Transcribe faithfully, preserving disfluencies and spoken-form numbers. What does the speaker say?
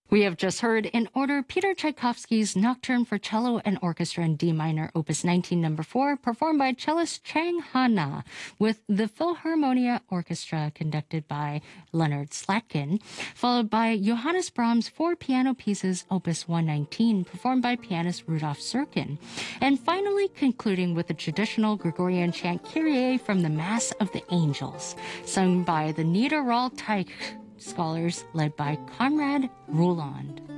We have just heard in order Peter Tchaikovsky's Nocturne for Cello and Orchestra in D minor, Opus nineteen, number four, performed by cellist Chang Ha-na with the Philharmonia Orchestra conducted by Leonard Slatkin, followed by Johannes Brahms' four piano pieces, Opus one nineteen, performed by pianist Rudolf Serkin, and finally concluding with the traditional Gregorian chant Kyrie from the Mass of the Angels, sung by the Niederralteich scholars led by Konrad Reuland.